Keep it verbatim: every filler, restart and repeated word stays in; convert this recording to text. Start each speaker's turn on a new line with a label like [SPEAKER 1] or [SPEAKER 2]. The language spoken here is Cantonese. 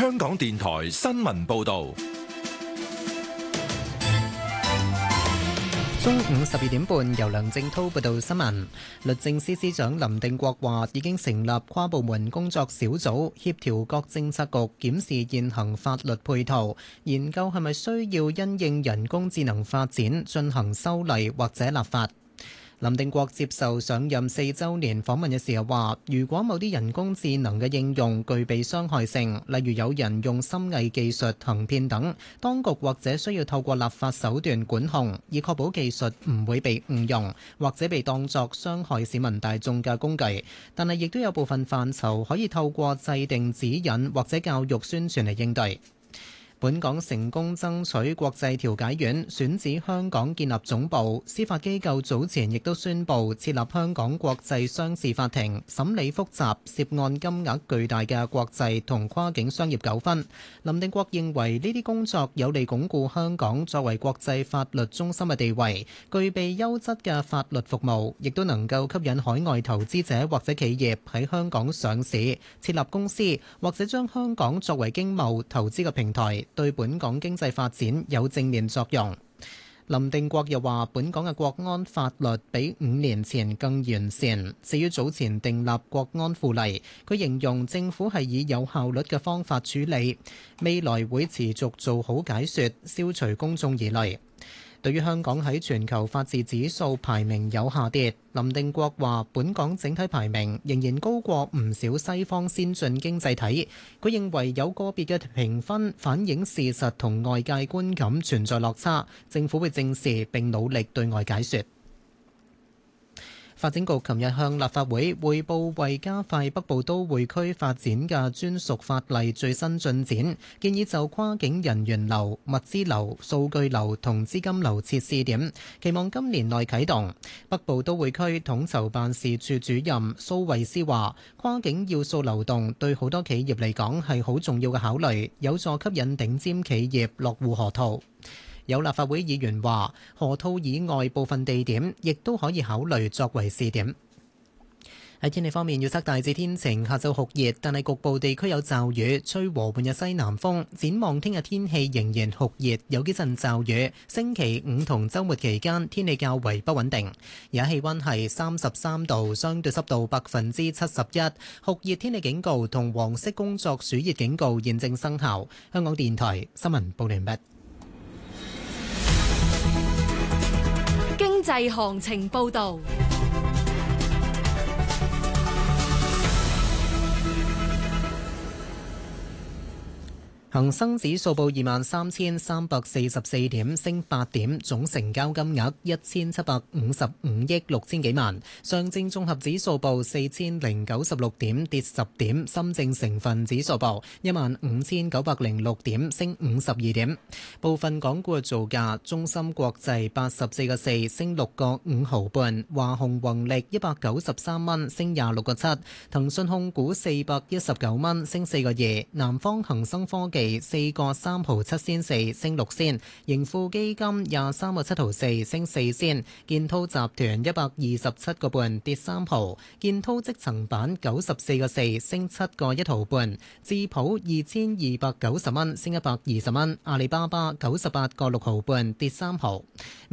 [SPEAKER 1] 香港電台新聞報道。
[SPEAKER 2] 中午十二點半，由梁正滔報道新聞。律政司司長林定國話，已經成立跨部門工作小組，協調各政策局檢視現行法律配套，研究係咪需要因應人工智能發展進行修例或者立法。林定國接受上任四週年訪問嘅時候話，如果某啲人工智能嘅應用具備傷害性，例如有人用深偽技術行騙等，當局或者需要透過立法手段管控，以確保技術唔會被誤用，或者被當作傷害市民大眾嘅工具。但係亦都有部分範疇可以透過制定指引或者教育宣傳嚟應對。本港成功爭取國際調解院選址香港建立總部，司法機構早前亦都宣布設立香港國際商事法庭，審理複雜涉案金額巨大嘅國際同跨境商業糾紛。林定國認為呢啲工作有利鞏固香港作為國際法律中心嘅地位，具備優質嘅法律服務，亦都能夠吸引海外投資者或者企業喺香港上市、設立公司，或者將香港作為經貿投資嘅平台，對本港經濟發展有正面作用。林定國又話，本港嘅國安法律比五年前更完善。至於早前訂立國安附例，佢形容政府係以有效率嘅方法處理，未來會持續做好解說，消除公眾疑慮。對於香港喺全球法治指數排名有下跌，林定國話本港整體排名仍然高過唔少西方先進經濟體。佢認為有個別嘅評分反映事實同外界觀感存在落差，政府會正視並努力對外解說。發展局琴日向立法會匯報為加快北部都會區發展嘅專屬法例最新進展，建議就跨境人員流、物資流、數據流同資金流設試點，期望今年內啟動。北部都會區統籌辦事處主任蘇慧思話，跨境要素流動對好多企業嚟講係好重要嘅考慮，有助吸引頂尖企業落戶河套。有立法會議員話，河套以外部分地點亦都可以考慮作為試點。喺天氣方面，預測大致天晴，下晝酷熱，但係局部地區有驟雨，吹和緩嘅西南風。展望聽日天氣仍然酷熱，有幾陣驟雨。星期五同週末期間天氣較為不穩定。而家氣溫係三十三度，相對濕度百分之七十一。酷熱天氣警告同黃色工作暑熱警告現正生效。香港電台新聞報完畢。
[SPEAKER 3] 經濟行情報導。
[SPEAKER 2] 恒生指數報二萬三千三百四十四點，升八點，總成交金額一千七百五十五億六千幾萬。上證綜合指數報四千零九十六點，跌十點。深證成分指數報一萬五千九百零六點，升五十二點。部分港股嘅造價：中芯國際八十四個四，升六個五毫半；華虹宏力一百九十三蚊，升廿六個七；騰訊控股四百一十九蚊，升四個二；南方恒生科技四個三毫七仙四，升六仙；盈富基金廿三個七毫四，升四仙；建滔集團一百二十七個半，跌三毫；建滔積層板九十四個四，升七個一毫半；智普二千二百九十蚊，升一百二十蚊；阿里巴巴九十八個六毫半，跌三毫。